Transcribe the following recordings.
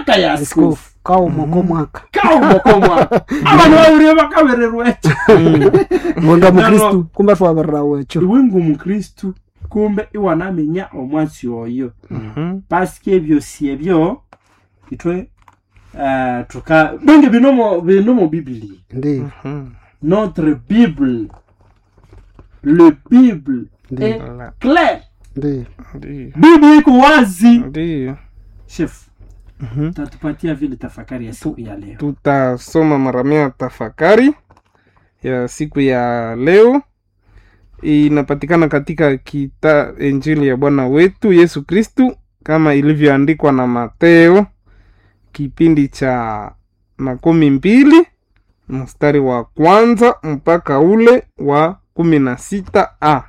miaka ya askofu kao mwaka abantu babiri bakabererwe ngo mukristo kumbe twabererawe cyo wingu mukristo kumbe iwanamenya omwatsi oyo paske byosiyebyo itwe tuka bingi binomo Biblia ndi notre Bible le Bible est clair ndi Biblia iko wazi Ndio. chef tatupatia vile tafakari ya siku ya leo. Tutasoma mara mia tafakari ya siku ya leo. Inapatikana katika Injili ya Bwana wetu Yesu Kristu kama ilivyoandikwa na Mateo kipindi cha 12 mstari wa 1 mpaka ule wa 16a.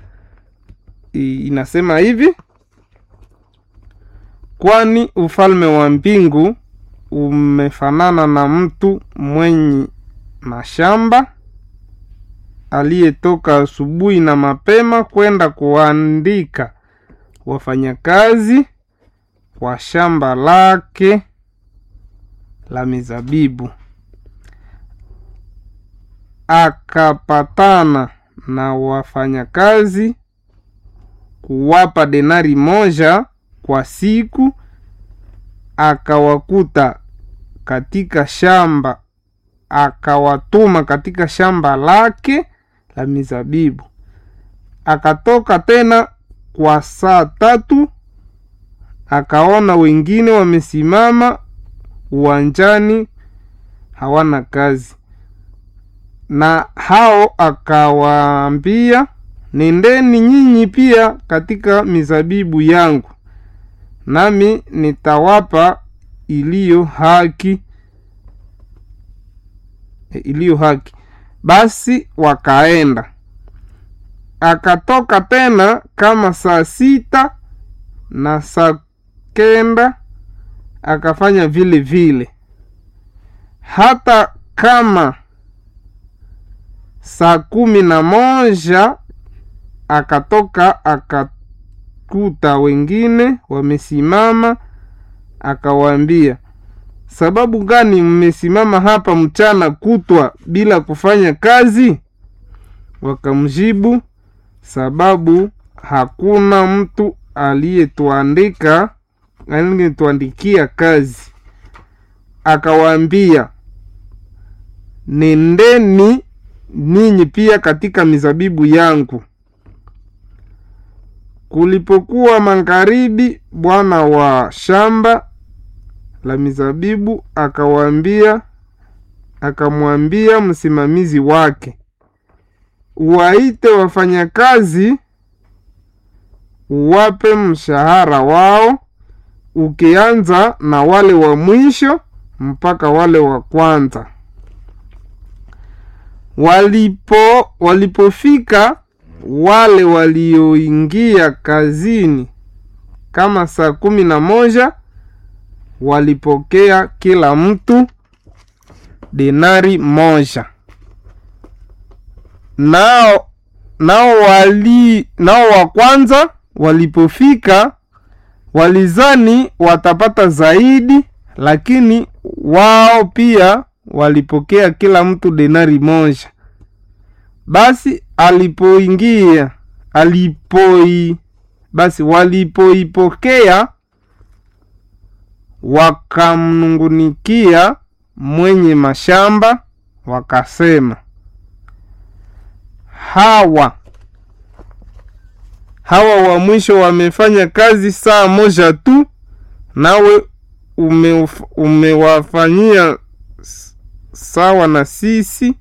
Inasema hivi: kwani ufalme wa mbingu umefanana na mtu mwenye mashamba aliyetoka asubuhi na mapema kwenda kuandika wafanyakazi wa shamba lake la mizabibu. Akapatana na wafanyakazi kuwapa denari moja kwa siku, akawakuta katika shamba, akawatuma katika shamba lake la mizabibu. Akatoka tena kwa saa 3, akaona wengine wamesimama uwanjani hawana kazi, na hao akawaambia, nendeni nyinyi pia katika mizabibu yangu, nami nitawapa iliyo haki. Basi wakaenda. Akatoka tena kama saa 6 na saa 9 akafanya vile vile. Hata kama saa 11 akatoka akakuta wengine wamesimama, akawaambia, sababu gani mmesimama hapa mchana kutwa bila kufanya kazi? Wakamjibu, sababu hakuna mtu aliyetuandikia kazi. Akawaambia, nendeni ninyi pia katika mizabibu yangu. Kulipokuwa magharibi, bwana wa shamba la mizabibu akamwambia msimamizi wake, waite wafanyakazi, uwape mshahara wao, ukianza na wale wa mwisho mpaka wale wa kwanza. Walipofika wale walioingia kazini kama saa 11, walipokea kila mtu denari moja. Nao wa kwanza walipofika walizani watapata zaidi, lakini wao pia walipokea kila mtu denari moja. Basi walipoipokea wakamnungunikia mwenye mashamba, wakasema, hawa wa mwisho wamefanya kazi saa moja tu, nawe umewafanyia sawa na sisi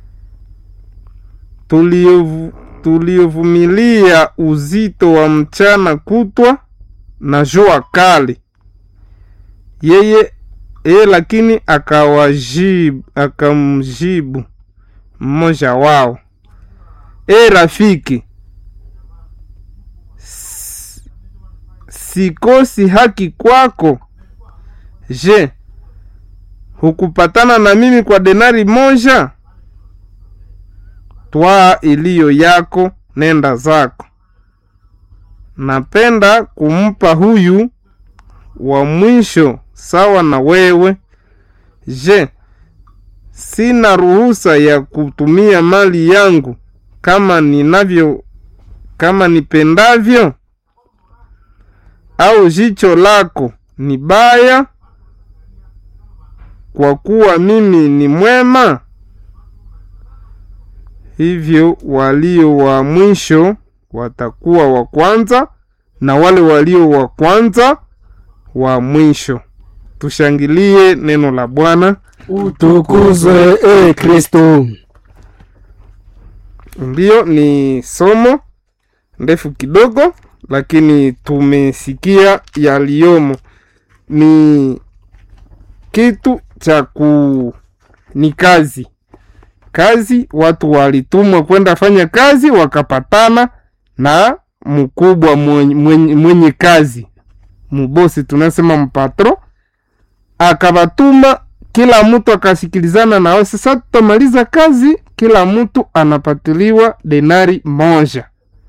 tuliovumilia uzito wa mchana kutwa na jua kali. Yeye lakini akamjibu mmoja wao, rafiki, sikosi haki kwako. Je, hukupatana na mimi kwa denari moja? Twaa iliyo yako, nenda zako. Napenda kumpa huyu wa mwisho sawa na wewe. Je, sina ruhusa ya kutumia mali yangu kama nipendavyo? Au jicho lako ni baya kwa kuwa mimi ni mwema? Hivyo walio wa mwisho watakuwa wa kwanza, na wale walio wa kwanza wa mwisho. Tushangilie neno la Bwana. Utukuzwe Kristo. Ndiyo, ni somo ndefu kidogo, lakini tumesikia yaliyomo. Ni kitu cha ni kazi. Watu walitumwa kwenda fanya kazi, wakapatana na mkubwa mwenye kazi, mbosi tunasema mpatro, akabatuma. Kila mtu akasikilizana na wao, sasa tutamaliza kazi, kila mtu anapatiliwa denari moja.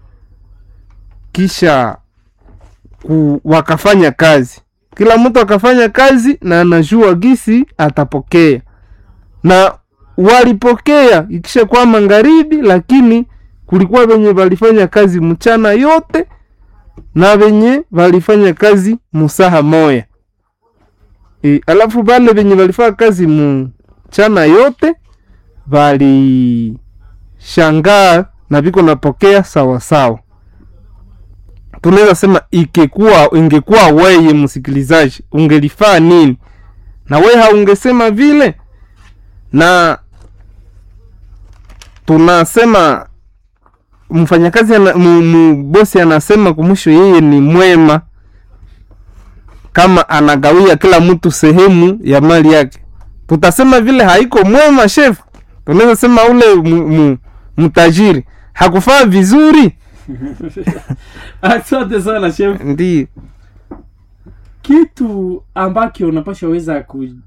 Kisha wakafanya kazi, kila mtu akafanya kazi na anajua gisi atapokea. Na walipokea ikisha kwa magharibi, lakini kulikuwa wenye walifanya kazi mchana yote na wenye walifanya kazi musaha moya. Alafu bale wenye walifanya kazi mchana yote walishangaa na biko napokea sawa sawa. Tunaweza sema ingekuwa wewe msikilizaji, ungelifaa nini? Na wewe haungesema vile. Na tunasema mfanyakazi bosi anasema kumwisho yeye ni mwema kama anagawia kila mtu sehemu ya mali yake. Tutasema vile haiko mwema chef. Tunaweza sema ule mtajiri hakufaa vizuri. Asante sana chef. Ndiyo. Kitu ambacho unapaswa weza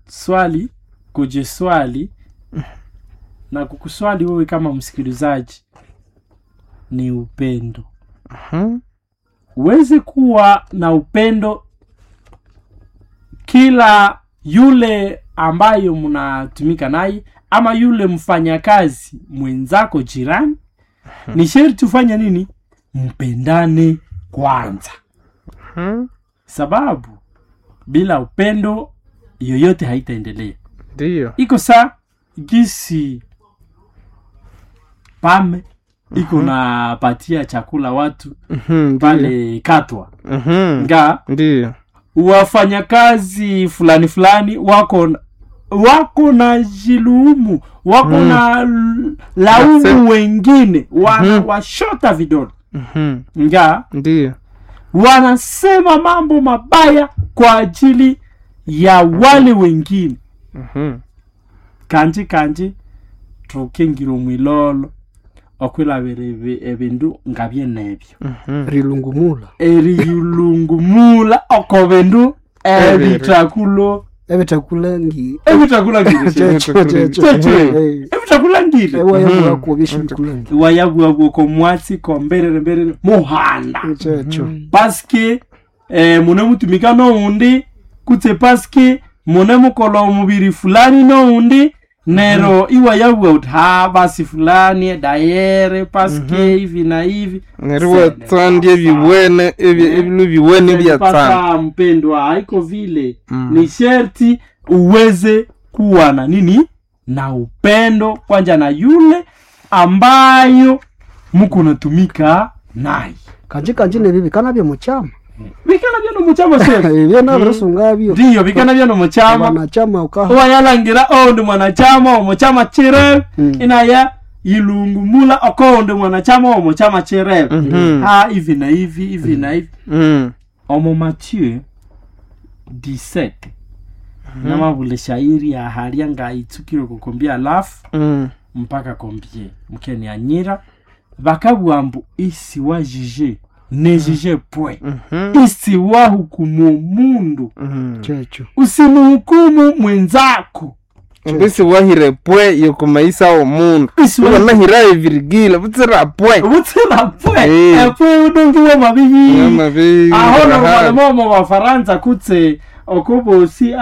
kujiswali na kukuswali wewe kama msikilizaji ni upendo. Uweze kuwa na upendo kila yule ambayo mnatumika naye, ama yule mfanyakazi mwenzako, jirani. Ni sharti ufanye nini? Mpendane kwanza. Sababu bila upendo yoyote haitaendelea. Ndiyo. Iko saa gisi pame iko na patia chakula watu pale Katwa. Ndiyo. Wafanyakazi fulani wako na jilumu, wako na laumu wengine, washota vidole. Ndiyo. Wanasema mambo mabaya kwa ajili ya wale wengine. Kanji tukengiro mwilolo okwila berebe ebindu ngabye nebyo. Rilungumula okobendu ebitakulo ngiri wayabu ko mwatsi ko mbere muhanda paske mune mutumika no undi kutse paske mune mukolo mubiri fulani no undi nero iwayabu basi fulani daere paske hivi na hivi nero tsandie biwene ebinu biwene bya tsana mpendwa. Haiko vile. Ni sharti uweze kuwa na nini? Na upendo kwanza na yule ambayo mko natumika naye. Kanji ne bibi kana bya muchama. Bikana bya no muchama sasa. Bina rasunga byo. Ndiyo bikana bya no muchama. Mwanachama ukaho. Wayalangira ndi mwanachama wa muchama chire inaya ilungumula okonde mwanachama wa muchama chire. Hivi na hivi. Omo Matthieu 17 nama vule shairi ya halianga itukiro kukombia alafu mpaka kombie mkeni anyira bakabuambu isi wa jije ne jije pwe isi wa hukumu mundu usimuhukumu mwenzako Mbisi wahire pwe yoko maisa o mundu wana hirae virgila butira pwe pwe udungi wa mabigi ahona wale momo wa Faransa kutse okobosi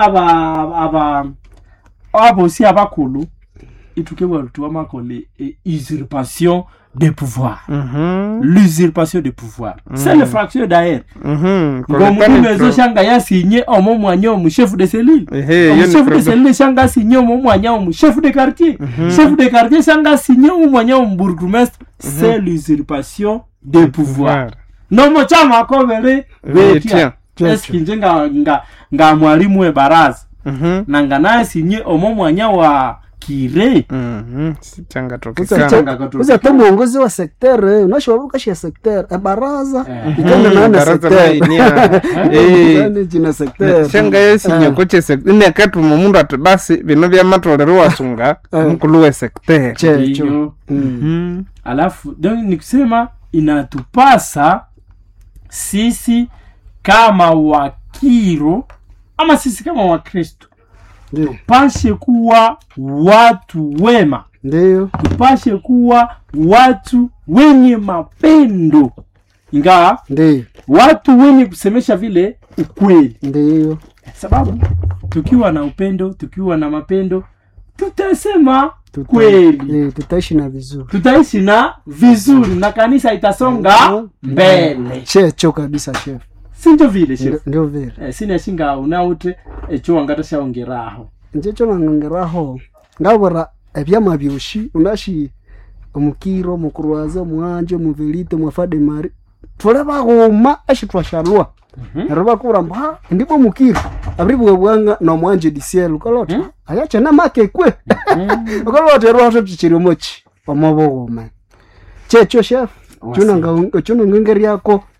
abosi abakulu itukebwa lutuwa makole usurpation de pouvoir. L'usurpation de pouvoir. C'est le fraction d'ailleurs. Ngomudume zo shanga ya signé omo mwanya mu chef de cellule. Chef de cellule shanga signé omo mwanya mu chef de quartier. Chef de quartier shanga signé omo mwanya mu bourgmestre. C'est l'usurpation de pouvoir. No mo chama ko vere vetia. Est-ce nga mwalimu we baraza. Na ngana signé omo mwanya wa kire changa uza to muongozi wa secteur unashobaruka shi secteur baraza ikenda na secteur jina secteur changa yesi nyokoche secteur ne katu mumundu atubasi bino bya matolero wasunga mkulu wa secteur checho. Alafu donc nikisema inatupasa sisi kama wakiro ama sisi kama wakristo tupashe kuwa watu wema. Ndio. Tupashe kuwa watu wenye mapendo. Ingawa ndio watu wenye kusemesha vile ukweli. Ndio. Sababu tukiwa na upendo, tukiwa na mapendo, tutasema kweli. Tutaishi na vizuri. Tutaishi na vizuri na kanisa itasonga mbele. Checho kabisa chef. Sinjo vile chef. Ndio vile. Sina shinga unaute echo ngata shaongeraho. Njecho ngongeraho. Ngabora ebyama byushi unashi omukiro mukurwaza muanje muvelite mwafade mari. Toleba goma ashitwashalwa. Roba kuramba ndipo mukiro. Abribu bwanga no mwanje disiel kolota. Ayacha na make kwe. Kolota rwazo tichiri mochi. Omobo goma. Checho chef. Chuna ngongeri yako